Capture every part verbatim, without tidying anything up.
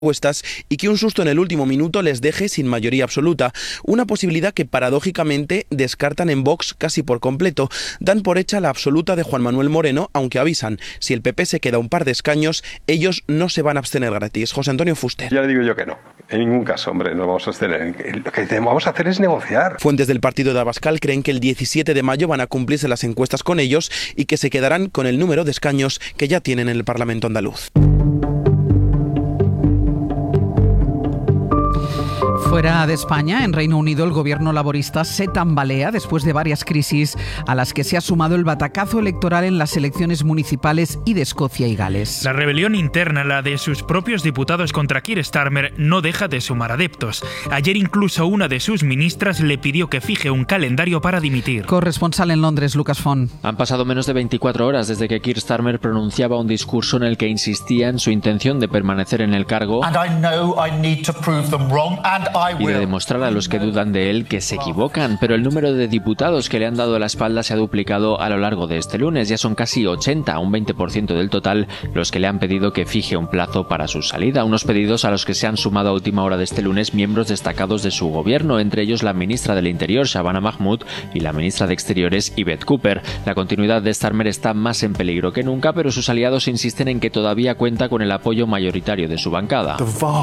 encuestas y que un susto en el último minuto les deje sin mayoría absoluta, una posibilidad que paradójicamente descartan en Vox casi por completo. Dan por hecha la absoluta de Juan Manuel Moreno, aunque avisan, si el P P se queda un par de escaños, ellos no se van a abstener gratis. José Antonio Fuster. Ya le digo yo que no, en ningún caso, hombre, no vamos a abstener. Lo que vamos a hacer es negociar. Fuentes del partido de Abascal creen que el diecisiete de mayo van a cumplirse las encuestas con ellos y que se quedarán con el número de escaños que ya tienen en el Parlamento andaluz. Fuera de España, en Reino Unido, el gobierno laborista se tambalea después de varias crisis a las que se ha sumado el batacazo electoral en las elecciones municipales y de Escocia y Gales. La rebelión interna, la de sus propios diputados contra Keir Starmer, no deja de sumar adeptos. Ayer incluso una de sus ministras le pidió que fije un calendario para dimitir. Corresponsal en Londres, Lucas Font. Han pasado menos de veinticuatro horas desde que Keir Starmer pronunciaba un discurso en el que insistía en su intención de permanecer en el cargo And I know I need to prove them wrong, and I y de demostrar a los que dudan de él que se equivocan, pero el número de diputados que le han dado la espalda se ha duplicado a lo largo de este lunes. Ya son casi ochenta, un veinte por ciento del total, los que le han pedido que fije un plazo para su salida. Unos pedidos a los que se han sumado a última hora de este lunes miembros destacados de su gobierno, entre ellos la ministra del Interior, Shabana Mahmood, y la ministra de Exteriores, Yvette Cooper. La continuidad de Starmer está más en peligro que nunca, pero sus aliados insisten en que todavía cuenta con el apoyo mayoritario de su bancada.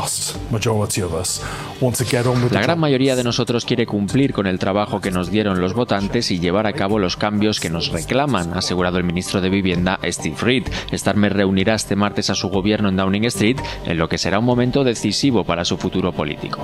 La gran mayoría de nosotros quiere cumplir con el trabajo que nos dieron los votantes y llevar a cabo los cambios que nos reclaman, ha asegurado el ministro de Vivienda, Steve Reed. Starmer reunirá este martes a su gobierno en Downing Street, en lo que será un momento decisivo para su futuro político.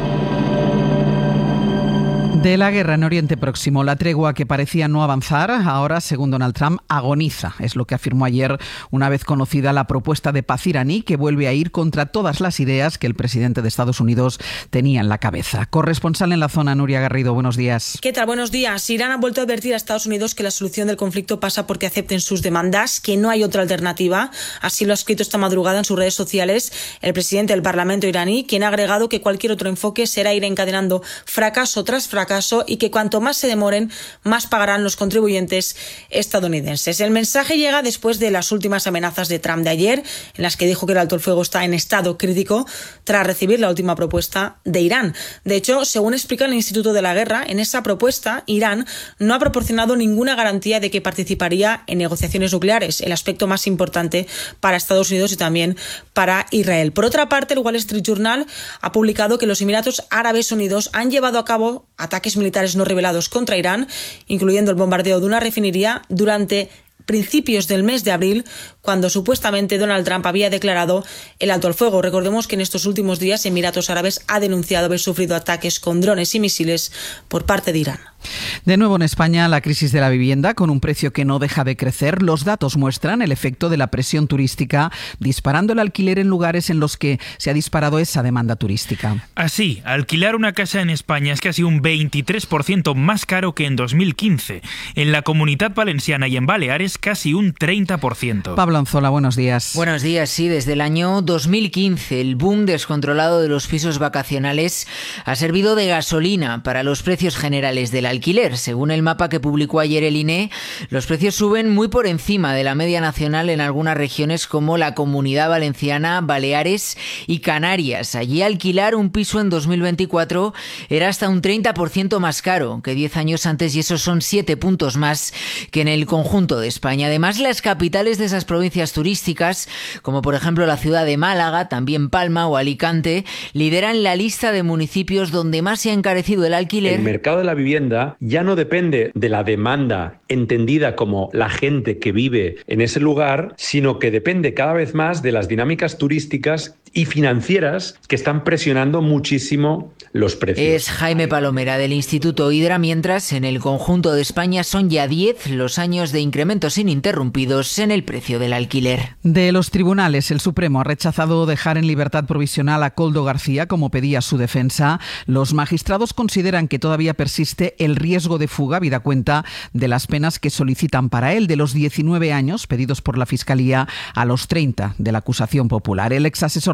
De la guerra en Oriente Próximo, la tregua que parecía no avanzar, ahora, según Donald Trump, agoniza. Es lo que afirmó ayer, una vez conocida la propuesta de paz iraní, que vuelve a ir contra todas las ideas que el presidente de Estados Unidos tenía en la cabeza. Corresponsal en la zona, Nuria Garrido, buenos días. ¿Qué tal? Buenos días. Irán ha vuelto a advertir a Estados Unidos que la solución del conflicto pasa porque acepten sus demandas, que no hay otra alternativa. Así lo ha escrito esta madrugada en sus redes sociales el presidente del Parlamento iraní, quien ha agregado que cualquier otro enfoque será ir encadenando fracaso tras fracaso y que cuanto más se demoren, más pagarán los contribuyentes estadounidenses. El mensaje llega después de las últimas amenazas de Trump de ayer, en las que dijo que el alto el fuego está en estado crítico tras recibir la última propuesta de Irán. De hecho, según explica el Instituto de la Guerra, en esa propuesta Irán no ha proporcionado ninguna garantía de que participaría en negociaciones nucleares, el aspecto más importante para Estados Unidos y también para Israel. Por otra parte, el Wall Street Journal ha publicado que los Emiratos Árabes Unidos han llevado a cabo ataques militares no revelados contra Irán, incluyendo el bombardeo de una refinería durante principios del mes de abril, cuando supuestamente Donald Trump había declarado el alto al fuego. Recordemos que en estos últimos días Emiratos Árabes ha denunciado haber sufrido ataques con drones y misiles por parte de Irán. De nuevo en España, la crisis de la vivienda, con un precio que no deja de crecer. Los datos muestran el efecto de la presión turística, disparando el alquiler en lugares en los que se ha disparado esa demanda turística. Así, alquilar una casa en España es casi un veintitrés por ciento más caro que en dos mil quince. En la Comunidad Valenciana y en Baleares, casi un treinta por ciento. Pablo Anzola, buenos días. Buenos días, sí, desde el año dos mil quince el boom descontrolado de los pisos vacacionales ha servido de gasolina para los precios generales del alquiler. Según el mapa que publicó ayer el I N E, los precios suben muy por encima de la media nacional en algunas regiones como la Comunidad Valenciana, Baleares y Canarias. Allí alquilar un piso en dos mil veinticuatro era hasta un treinta por ciento más caro que diez años antes, y esos son siete puntos más que en el conjunto de España. Además, las capitales de esas provincias turísticas, como por ejemplo la ciudad de Málaga, también Palma o Alicante, lideran la lista de municipios donde más se ha encarecido el alquiler. El mercado de la vivienda ya no depende de la demanda entendida como la gente que vive en ese lugar, sino que depende cada vez más de las dinámicas turísticas y financieras que están presionando muchísimo los precios. Es Jaime Palomera del Instituto Hidra, mientras en el conjunto de España son ya diez los años de incrementos ininterrumpidos en el precio del alquiler. De los tribunales, el Supremo ha rechazado dejar en libertad provisional a Koldo García, como pedía su defensa. Los magistrados consideran que todavía persiste el riesgo de fuga, habida cuenta de las penas que solicitan para él, de los diecinueve años pedidos por la Fiscalía a los treinta de la acusación popular. El exasesor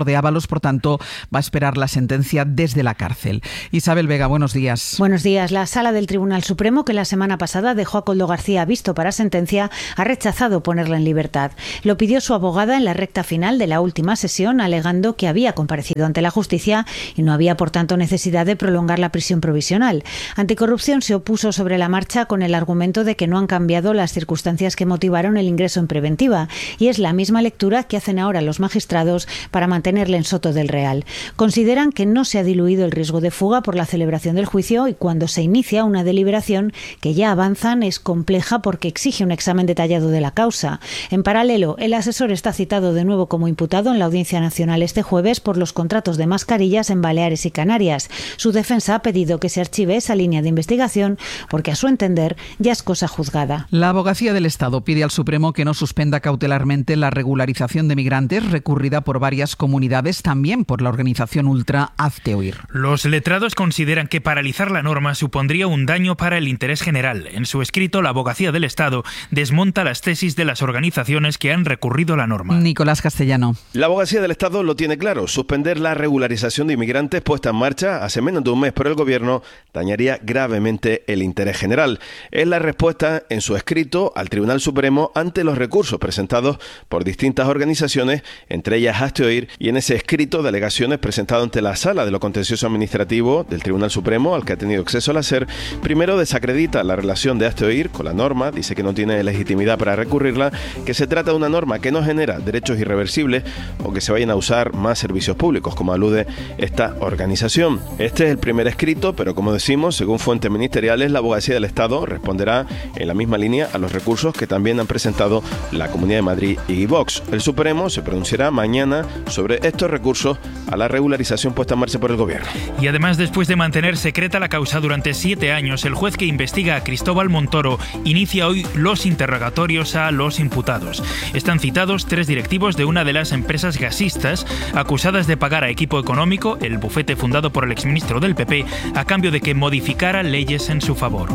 defensor de Ábalos, por tanto, va a esperar la sentencia desde la cárcel. Isabel Vega, buenos días. Buenos días. La Sala del Tribunal Supremo, que la semana pasada dejó a Koldo García visto para sentencia, ha rechazado ponerla en libertad. Lo pidió su abogada en la recta final de la última sesión, alegando que había comparecido ante la justicia y no había, por tanto, necesidad de prolongar la prisión provisional. Anticorrupción se opuso sobre la marcha con el argumento de que no han cambiado las circunstancias que motivaron el ingreso en preventiva, y es la misma lectura que hacen ahora los magistrados para mantenerle en Soto del Real. Consideran que no se ha diluido el riesgo de fuga por la celebración del juicio y cuando se inicia una deliberación que ya avanzan es compleja porque exige un examen detallado de la causa. En paralelo, el asesor está citado de nuevo como imputado en la Audiencia Nacional este jueves por los contratos de mascarillas en Baleares y Canarias. Su defensa ha pedido que se archive esa línea de investigación porque, a su entender, ya es cosa juzgada. La Abogacía del Estado pide al Supremo que no suspenda cautelarmente la regularización de migrantes recurrida por varias comunidades, también por la organización ultra Hazte Oír. Los letrados consideran que paralizar la norma supondría un daño para el interés general. En su escrito, la Abogacía del Estado desmonta las tesis de las organizaciones que han recurrido la norma. Nicolás Castellano. La Abogacía del Estado lo tiene claro. Suspender la regularización de inmigrantes puesta en marcha hace menos de un mes por el Gobierno dañaría gravemente el interés general. Es la respuesta en su escrito al Tribunal Supremo ante los recursos presentados por distintas organizaciones, entre ellas Hazte Oír, y en ese escrito de alegaciones presentado ante la Sala de lo Contencioso Administrativo del Tribunal Supremo, al que ha tenido acceso al SER, primero desacredita la relación de Hazte Oír con la norma, dice que no tiene legitimidad para recurrirla, que se trata de una norma que no genera derechos irreversibles o que se vayan a usar más servicios públicos, como alude esta organización. Este es el primer escrito, pero como decimos, según fuentes ministeriales, la Abogacía del Estado responderá en la misma línea a los recursos que también han presentado la Comunidad de Madrid y Vox. El Supremo se pronunciará mañana sobre estos recursos a la regularización puesta en marcha por el Gobierno. Y además, después de mantener secreta la causa durante siete años, el juez que investiga a Cristóbal Montoro inicia hoy los interrogatorios a los imputados. Están citados tres directivos de una de las empresas gasistas acusadas de pagar a Equipo Económico, el bufete fundado por el exministro del P P, a cambio de que modificara leyes en su favor.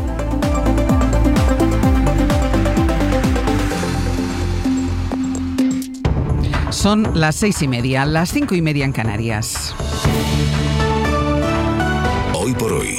Son las seis y media, las cinco y media en Canarias. Hoy por hoy,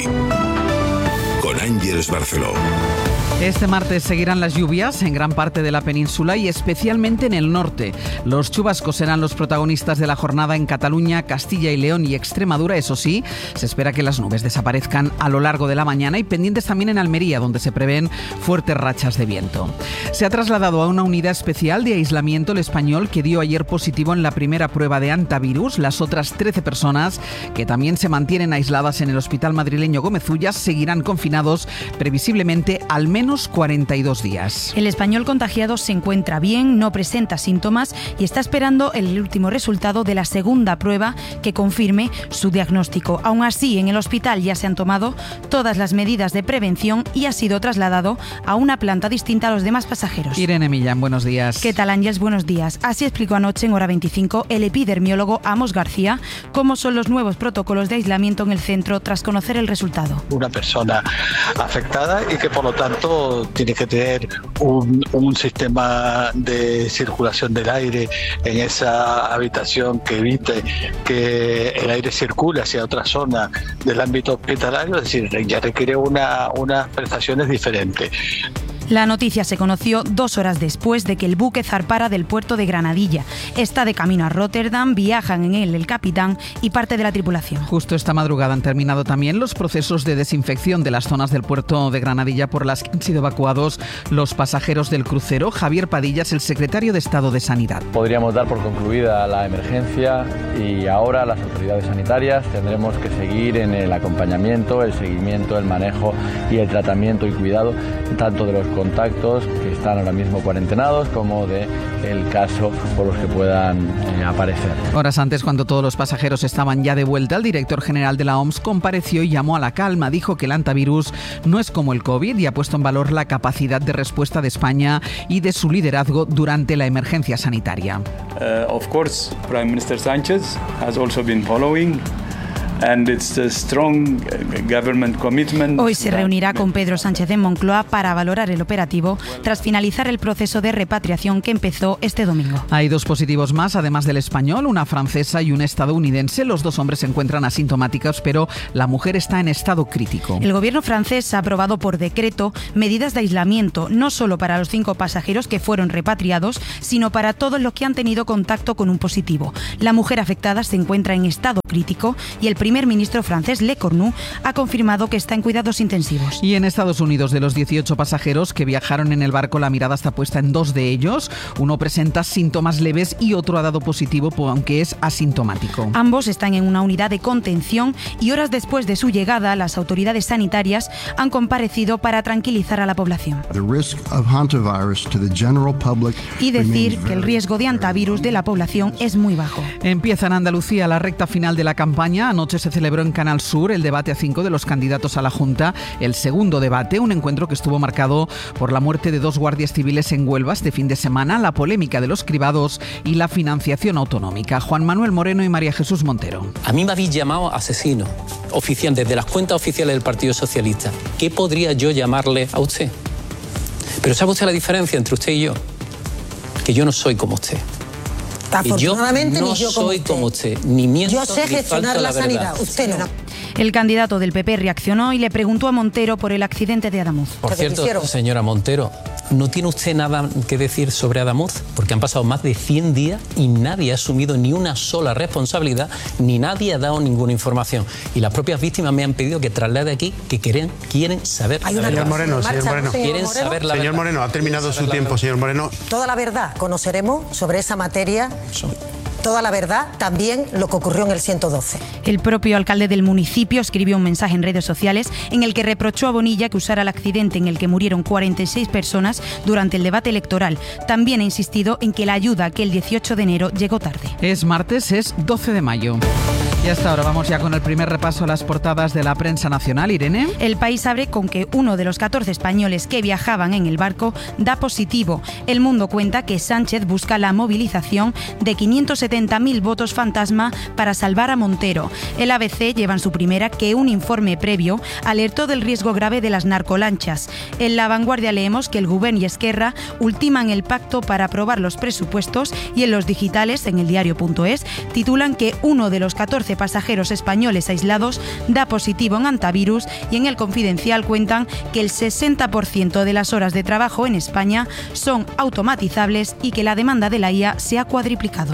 con Ángeles Barceló. Este martes seguirán las lluvias en gran parte de la península y especialmente en el norte. Los chubascos serán los protagonistas de la jornada en Cataluña, Castilla y León y Extremadura. Eso sí, se espera que las nubes desaparezcan a lo largo de la mañana y pendientes también en Almería, donde se prevén fuertes rachas de viento. Se ha trasladado a una unidad especial de aislamiento el español que dio ayer positivo en la primera prueba de antivirus. Las otras trece personas que también se mantienen aisladas en el hospital madrileño Gómez Ullas seguirán confinados previsiblemente al menos cuarenta y dos días. El español contagiado se encuentra bien, no presenta síntomas y está esperando el último resultado de la segunda prueba que confirme su diagnóstico. Aún así, en el hospital ya se han tomado todas las medidas de prevención y ha sido trasladado a una planta distinta a los demás pasajeros. Irene Millán, buenos días. ¿Qué tal, Ángeles? Buenos días. Así explicó anoche en Hora veinticinco el epidemiólogo Amos García cómo son los nuevos protocolos de aislamiento en el centro tras conocer el resultado. Una persona afectada y que por lo tanto tiene que tener un, un sistema de circulación del aire en esa habitación que evite que el aire circule hacia otra zona del ámbito hospitalario, es decir, ya requiere una, unas prestaciones diferentes. La noticia se conoció dos horas después de que el buque zarpara del puerto de Granadilla. Está de camino a Rotterdam, viajan en él el capitán y parte de la tripulación. Justo esta madrugada han terminado también los procesos de desinfección de las zonas del puerto de Granadilla por las que han sido evacuados los pasajeros del crucero. Javier Padilla es el secretario de Estado de Sanidad. Podríamos dar por concluida la emergencia y ahora las autoridades sanitarias tendremos que seguir en el acompañamiento, el seguimiento, el manejo y el tratamiento y cuidado tanto de los contactos que están ahora mismo cuarentenados como de el caso por los que puedan eh, aparecer. Horas antes, cuando todos los pasajeros estaban ya de vuelta, el director general de la O M S compareció y llamó a la calma. Dijo que el antivirus no es como el COVID y ha puesto en valor la capacidad de respuesta de España y de su liderazgo durante la emergencia sanitaria. Uh, of course, Prime Minister Sánchez has also been following Hoy se reunirá con Pedro Sánchez en Moncloa para valorar el operativo tras finalizar el proceso de repatriación que empezó este domingo. Hay dos positivos más, además del español, una francesa y un estadounidense. Los dos hombres se encuentran asintomáticos, pero la mujer está en estado crítico. El gobierno francés ha aprobado por decreto medidas de aislamiento, no solo para los cinco pasajeros que fueron repatriados, sino para todos los que han tenido contacto con un positivo. La mujer afectada se encuentra en estado crítico y el primer ministro francés, Le Cornu, ha confirmado que está en cuidados intensivos. Y en Estados Unidos, de los dieciocho pasajeros que viajaron en el barco, la mirada está puesta en dos de ellos. Uno presenta síntomas leves y otro ha dado positivo, aunque es asintomático. Ambos están en una unidad de contención y horas después de su llegada, las autoridades sanitarias han comparecido para tranquilizar a la población y decir que el riesgo de hantavirus de la población es muy bajo. Empieza en Andalucía la recta final de la campaña. Anoche se celebró en Canal Sur el debate a cinco de los candidatos a la Junta, el segundo debate, un encuentro que estuvo marcado por la muerte de dos guardias civiles en Huelva este fin de semana, la polémica de los cribados y la financiación autonómica. Juan Manuel Moreno y María Jesús Montero. A mí me habéis llamado asesino oficial desde las cuentas oficiales del Partido Socialista. ¿Qué podría yo llamarle a usted? Pero ¿sabe usted la diferencia entre usted y yo? Que yo no soy como usted. Afortunadamente, yo no ni yo soy como usted. como usted, ni miento, yo sé ni gestionar falto la, la sanidad, verdad. usted no. El candidato del P P reaccionó y le preguntó a Montero por el accidente de Adamuz. Por cierto, señora Montero, ¿no tiene usted nada que decir sobre Adamuz? Porque han pasado más de cien días y nadie ha asumido ni una sola responsabilidad, ni nadie ha dado ninguna información. Y las propias víctimas me han pedido que traslade aquí que quieren, quieren saber la verdad. Señor Moreno, señor Moreno. Quieren saber la Señor verdad. Moreno, ha terminado su tiempo, señor Moreno. Toda la verdad conoceremos sobre esa materia. Toda la verdad, también lo que ocurrió en el ciento doce. El propio alcalde del municipio escribió un mensaje en redes sociales en el que reprochó a Bonilla que usara el accidente en el que murieron cuarenta y seis personas durante el debate electoral. También ha insistido en que la ayuda aquel dieciocho de enero llegó tarde. Es martes, es doce de mayo. Y hasta ahora vamos ya con el primer repaso a las portadas de la prensa nacional. Irene. El País abre con que uno de los catorce españoles que viajaban en el barco da positivo. El Mundo cuenta que Sánchez busca la movilización de quinientos setenta mil votos fantasma para salvar a Montero. El A B C lleva en su primera que un informe previo alertó del riesgo grave de las narcolanchas. En La Vanguardia leemos que el Gobierno y Esquerra ultiman el pacto para aprobar los presupuestos y en los digitales, en el diario punto es, titulan que uno de los catorce pasajeros españoles aislados da positivo en hantavirus y en El Confidencial cuentan que el sesenta por ciento de las horas de trabajo en España son automatizables y que la demanda de la I A se ha cuadriplicado.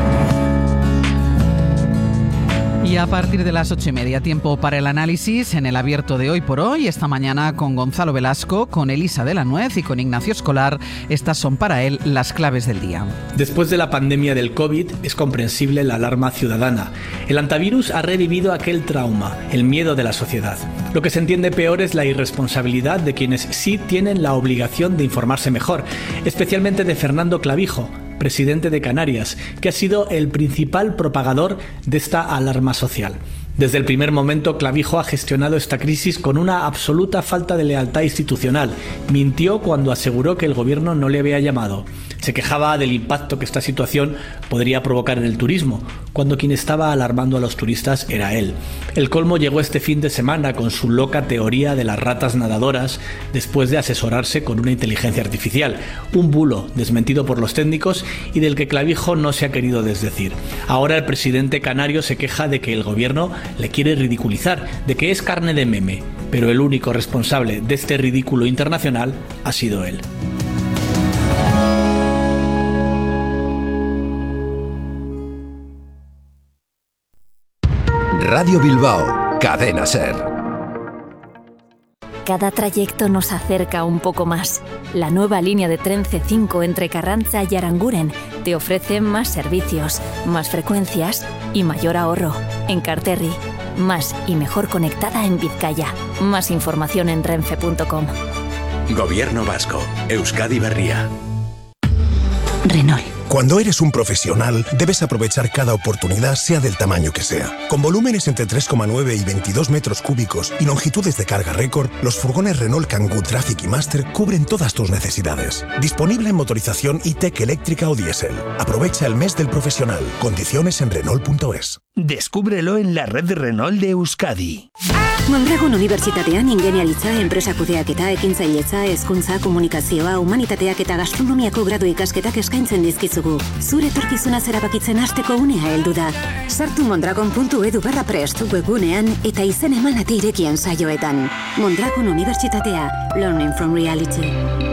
Y a partir de las ocho y media, tiempo para el análisis en el abierto de Hoy por Hoy. Esta mañana con Gonzalo Velasco, con Elisa de la Nuez y con Ignacio Escolar. Estas son para él las claves del día. Después de la pandemia del COVID es comprensible la alarma ciudadana. El antivirus ha revivido aquel trauma, el miedo de la sociedad. Lo que se entiende peor es la irresponsabilidad de quienes sí tienen la obligación de informarse mejor, especialmente de Fernando Clavijo, presidente de Canarias, que ha sido el principal propagador de esta alarma social. Desde el primer momento, Clavijo ha gestionado esta crisis con una absoluta falta de lealtad institucional. Mintió cuando aseguró que el gobierno no le había llamado. Se quejaba del impacto que esta situación podría provocar en el turismo, cuando quien estaba alarmando a los turistas era él. El colmo llegó este fin de semana con su loca teoría de las ratas nadadoras, después de asesorarse con una inteligencia artificial, un bulo desmentido por los técnicos y del que Clavijo no se ha querido desdecir. Ahora el presidente canario se queja de que el gobierno le quiere ridiculizar, de que es carne de meme, pero el único responsable de este ridículo internacional ha sido él. Radio Bilbao, Cadena Ser. Cada trayecto nos acerca un poco más. La nueva línea de tren ce cinco entre Carranza y Aranguren te ofrece más servicios, más frecuencias y mayor ahorro. En Enkarterri, más y mejor conectada en Vizcaya. Más información en renfe punto com. Gobierno Vasco, Euskadi Berria. Renault. Cuando eres un profesional, debes aprovechar cada oportunidad, sea del tamaño que sea. Con volúmenes entre tres coma nueve y veintidós metros cúbicos y longitudes de carga récord, los furgones Renault Kangoo Traffic y Master cubren todas tus necesidades. Disponible en motorización E-Tech eléctrica o diésel. Aprovecha el mes del profesional. Condiciones en Renault punto es. Descúbrelo en la red Renault de Euskadi. Mondragon Unibertsitatean ingeniaritza, enpresa kudeaketa, ekintzailetza, hezkuntza, komunikazioa, humanitateak eta gastronomiako gradu ikasketak eskaintzen dizkizugu. Zure etorkizuna erabakitzen hasteko unea heldu da. Sartu mondragon puntu edu barra prest webgunean eta izen eman ate irekien saioetan. Mondragon Unibertsitatea. Learning from reality.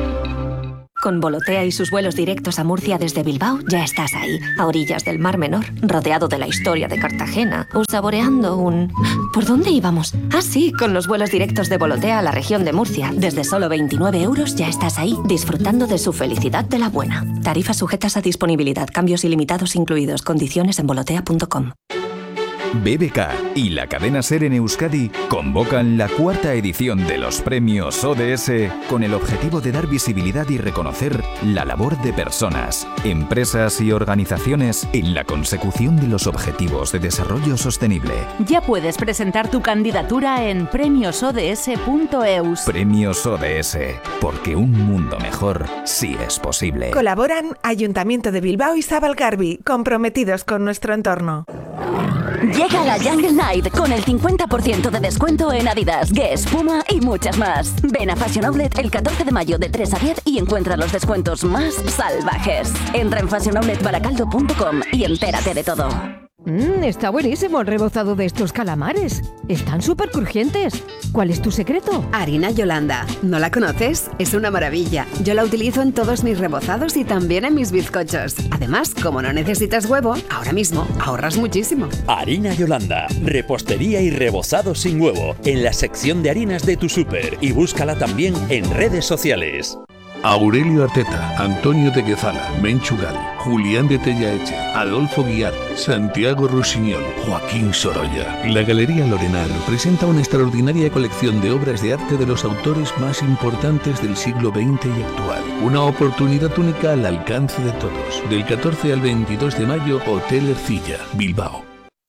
Con Volotea y sus vuelos directos a Murcia desde Bilbao, ya estás ahí, a orillas del Mar Menor, rodeado de la historia de Cartagena, o saboreando un... ¿Por dónde íbamos? Ah, sí, con los vuelos directos de Volotea a la región de Murcia. Desde solo veintinueve euros ya estás ahí, disfrutando de su felicidad de la buena. Tarifas sujetas a disponibilidad, cambios ilimitados incluidos, condiciones en volotea punto com. B B K y la cadena SER en Euskadi convocan la cuarta edición de los premios O D S con el objetivo de dar visibilidad y reconocer la labor de personas, empresas y organizaciones en la consecución de los objetivos de desarrollo sostenible. Ya puedes presentar tu candidatura en premios o d s punto e u s. Premios O D S, porque un mundo mejor sí es posible. Colaboran Ayuntamiento de Bilbao y Zabalgarbi, comprometidos con nuestro entorno. Llega la Jungle Night con el cincuenta por ciento de descuento en Adidas, Guess, Puma y muchas más. Ven a Fashion Outlet el catorce de mayo de tres a diez y encuentra los descuentos más salvajes. Entra en fashion outlet baracaldo punto com y entérate de todo. Mmm, está buenísimo el rebozado de estos calamares. Están súper crujientes. ¿Cuál es tu secreto? Harina Yolanda. ¿No la conoces? Es una maravilla. Yo la utilizo en todos mis rebozados y también en mis bizcochos. Además, como no necesitas huevo, ahora mismo ahorras muchísimo. Harina Yolanda. Repostería y rebozado sin huevo. En la sección de harinas de tu súper. Y búscala también en redes sociales. Aurelio Arteta, Antonio de Guezala, Menchugal, Julián de Tellaeche, Adolfo Guiar, Santiago Rusiñol, Joaquín Sorolla. La Galería Lorenar presenta una extraordinaria colección de obras de arte de los autores más importantes del siglo veinte y actual. Una oportunidad única al alcance de todos. Del catorce al veintidós de mayo, Hotel Ercilla, Bilbao.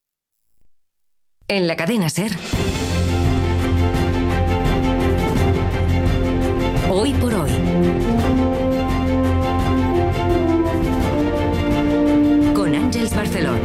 En la cadena SER. Hoy por hoy. Con Ángeles Barcelón.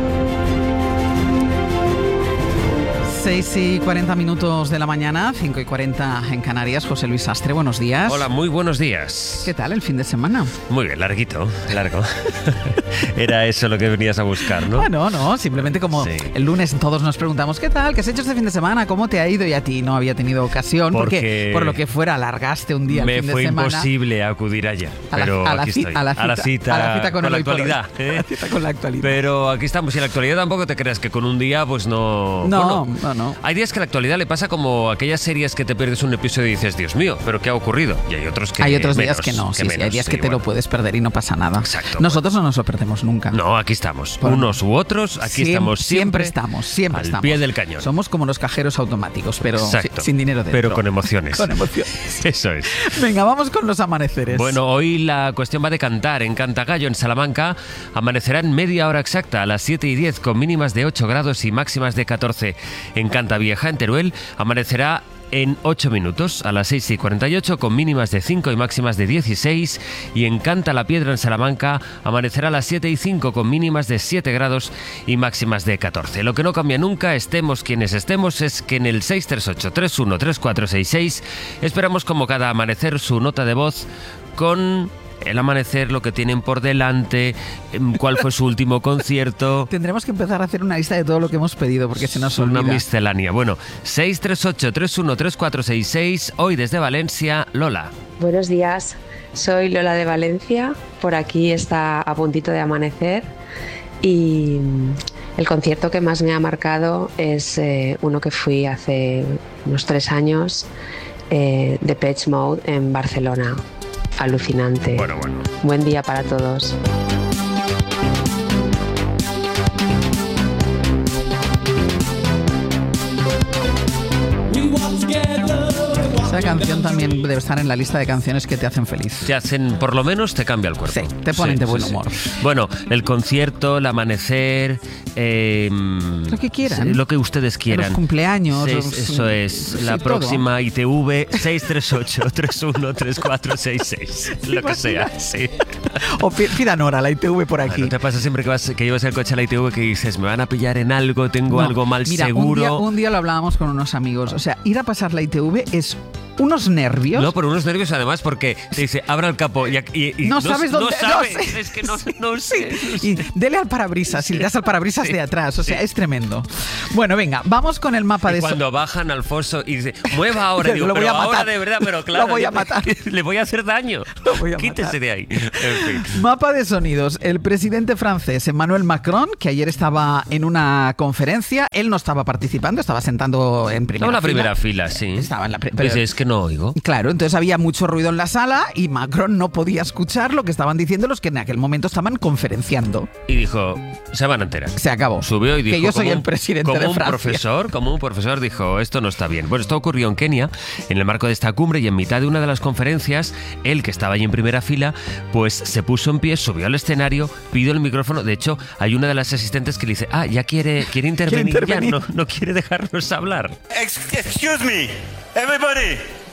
seis y cuarenta minutos de la mañana, cinco y cuarenta en Canarias. José Luis Sastre, buenos días. Hola, muy buenos días. ¿Qué tal el fin de semana? Muy bien, larguito, largo. Era eso lo que venías a buscar, ¿no? Bueno, no, simplemente como sí. El lunes todos nos preguntamos ¿qué tal? ¿Qué has hecho este fin de semana? ¿Cómo te ha ido? Y a ti no había tenido ocasión porque, porque por lo que fuera alargaste un día el fin de semana. Me fue imposible acudir ayer, a la, pero a la, aquí estoy. A la cita, a la cita, a la cita con, con la el actualidad. ¿eh? A la cita con la actualidad. Pero aquí estamos y la actualidad tampoco te creas que con un día pues no... No, bueno, no, no. Hay días que la actualidad le pasa como aquellas series que te pierdes un episodio y dices, Dios mío, ¿pero qué ha ocurrido? Y hay otros que Hay otros menos, días que no, que sí, menos, sí, hay días sí, que te bueno. lo puedes perder y no pasa nada. Exacto. Nosotros bueno. no nos lo perdemos nunca. No, aquí estamos. Bueno, unos u otros, aquí siempre, estamos siempre. Siempre estamos, siempre al estamos. pie del cañón. Somos como los cajeros automáticos, pero Exacto. sin dinero dentro. Pero con emociones. Con emociones. Eso es. Venga, vamos con los amaneceres. Bueno, hoy la cuestión va de cantar. En Cantagallo, en Salamanca, amanecerá en media hora exacta, a las siete y diez, con mínimas de ocho grados y máximas de catorce. En Cantavieja, en Teruel, amanecerá en ocho minutos, a las seis y cuarenta y ocho, con mínimas de cinco y máximas de dieciséis. Y en Canta la Piedra, en Salamanca, amanecerá a las siete y cinco, con mínimas de siete grados y máximas de catorce. Lo que no cambia nunca, estemos quienes estemos, es que en el seis tres ocho, tres uno tres cuatro seis seis esperamos como cada amanecer su nota de voz con... el amanecer, lo que tienen por delante, cuál fue su último concierto. Tendremos que empezar a hacer una lista de todo lo que hemos pedido porque se nos olvida. Una miscelánea. Bueno, seis tres ocho, tres uno tres cuatro seis seis. Hoy desde Valencia, Lola. Buenos días, soy Lola de Valencia. Por aquí está a puntito de amanecer y el concierto que más me ha marcado es eh, uno que fui hace unos tres años, eh, de Depeche Mode en Barcelona. Alucinante. Bueno, bueno. Buen día para todos. Se ha canción también debe estar en la lista de canciones que te hacen feliz. Te hacen, por lo menos, te cambia el cuerpo. Sí, te ponen sí, de buen sí, humor. Sí. Bueno, el concierto, el amanecer... Eh, lo que quieran. Lo que ustedes quieran. Los cumpleaños. Seis, los, eso es. Sí, la todo. próxima I T V seis tres ocho, tres uno tres cuatro seis seis. Lo que sea, sí. O pidan hora la I T V por aquí. ¿No te pasa siempre que, vas, que llevas el coche a la I T V que dices, me van a pillar en algo, tengo No, algo mal mira, seguro? Un día, un día lo hablábamos con unos amigos. O sea, ir a pasar la I T V es unos nervios. No, pero unos nervios además porque te dice, abra el capó y, y, y no, no sabes dónde. No sabes, no sé. es que no, no sé. Y dele al parabrisas y le das al parabrisas Sí, de atrás. O sea, sí. es tremendo. Bueno, venga, vamos con el mapa y de... cuando bajan al foso y dice, mueva ahora, digo, lo voy pero a matar. ahora de verdad, pero claro. Lo voy a matar. Le voy a hacer daño. Lo voy a Quítese matar. de ahí. En fin. Mapa de sonidos. El presidente francés Emmanuel Macron, que ayer estaba en una conferencia, él no estaba participando, estaba sentando en primera Estaba en la fila. primera fila, sí. Estaba en la pri- Pero dice, es que no oigo. Claro, entonces había mucho ruido en la sala y Macron no podía escuchar lo que estaban diciendo los que en aquel momento estaban conferenciando. Y dijo, se van a enterar. Se acabó. Subió y dijo, que yo soy como el un- presidente como de un Francia. profesor, como un profesor dijo, esto no está bien. Bueno, esto ocurrió en Kenia, en el marco de esta cumbre, y en mitad de una de las conferencias, él, que estaba ahí en primera fila, pues se puso en pie, subió al escenario, pidió el micrófono. De hecho, hay una de las asistentes que le dice, ah, ya quiere, quiere intervenir, ¿Quiere intervenir? ya, no, no quiere dejarnos hablar. Excuse me, everybody.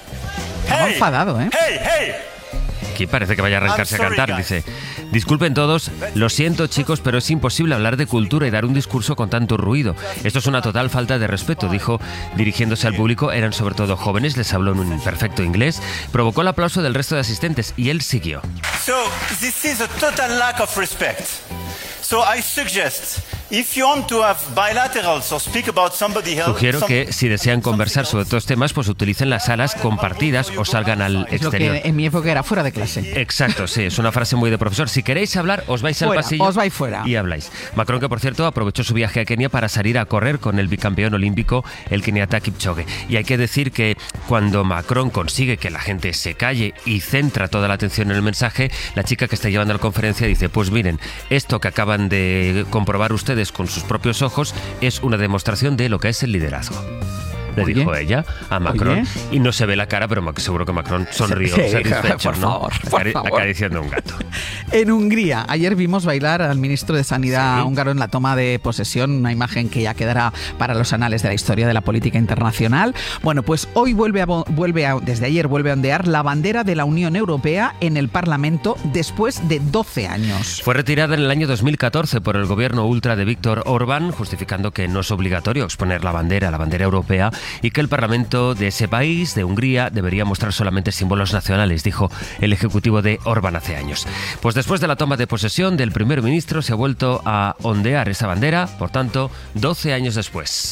Estaba enfadado, ¿eh? Hey, hey. Aquí parece que vaya a arrancarse I'm sorry, a cantar. guys. Dice, disculpen todos, lo siento chicos, pero es imposible hablar de cultura y dar un discurso con tanto ruido. Esto es una total falta de respeto, dijo, dirigiéndose al público. Eran sobre todo jóvenes, les habló en un perfecto inglés, provocó el aplauso del resto de asistentes y él siguió. So, this is a total lack of respect. So I suggest, if you want to have bilaterals or speak about somebody else, Sugiero some- que si desean conversar sobre estos temas, pues utilicen las salas compartidas o salgan al Es lo exterior. que en mi época era fuera de clase. Exacto, sí, es una frase muy de profesor. Si queréis hablar, os vais al Fuera, pasillo os vais fuera. y habláis. Macron, que por cierto aprovechó su viaje a Kenia para salir a correr con el bicampeón olímpico, el keniata Kipchoge. Y hay que decir que cuando Macron consigue que la gente se calle y centra toda la atención en el mensaje, la chica que está llevando la conferencia dice, pues miren, esto que acaban de comprobar ustedes con sus propios ojos es una demostración de lo que es el liderazgo. Le Oye, dijo ella a Macron. oye. Y no se ve la cara, pero seguro que Macron sonrió Sí, satisfecho, por ¿no? favor, por Acari- favor. Acariciando a un gato. En Hungría, ayer vimos bailar al ministro de Sanidad Sí. húngaro en la toma de posesión, una imagen que ya quedará para los anales de la historia de la política internacional. Bueno, pues hoy vuelve a, vuelve a, desde ayer vuelve a ondear la bandera de la Unión Europea en el Parlamento después de doce años. Fue retirada en el año dos mil catorce por el gobierno ultra de Víctor Orbán, justificando que no es obligatorio exponer la bandera, la bandera europea, y que el Parlamento de ese país, de Hungría, debería mostrar solamente símbolos nacionales, dijo el ejecutivo de Orbán hace años. Pues después de la toma de posesión del primer ministro se ha vuelto a ondear esa bandera, por tanto, doce años después.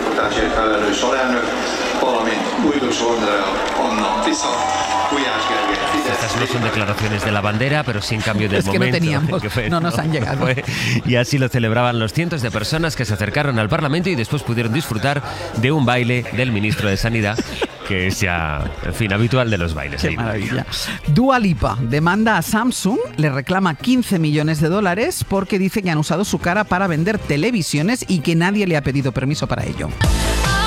Estas no son declaraciones de la bandera, pero sí en cambio del Es que no momento. teníamos, que fue, no nos han llegado. Fue- y así lo celebraban los cientos de personas que se acercaron al Parlamento y después pudieron disfrutar de un baile del ministro de Sanidad, que es ya, en fin, habitual de los bailes. Qué ahí. maravilla. Dua Lipa demanda a Samsung, le reclama quince millones de dólares porque dice que han usado su cara para vender televisiones y que nadie le ha pedido permiso para ello.